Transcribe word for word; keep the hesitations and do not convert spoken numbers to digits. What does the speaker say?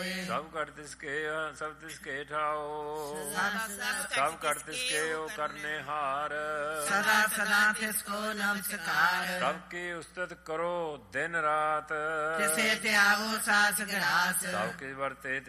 ਸਭ ਘਟ ਤਿਸਕੇ ਸਭ ਤਿਸਕੇ ਠਾਓ ਸਭ ਘਟ ਤਿਸਕੇ ਉਹ ਕਰਨੇ ਹਾਰ ਸਦਾ ਸਦਾ ਤਿਸਕੋ ਨਮਸਕਾਰ ਸਭ ਕੀ ਉਸਤਤ ਕਰੋ ਦਿਨ ਰਾਤ ਤਿਸੇ ਤਿਆਗੋ ਸਾਸ ਗਰਾਸ ਸਭ ਕੀ ਵਰਤੇ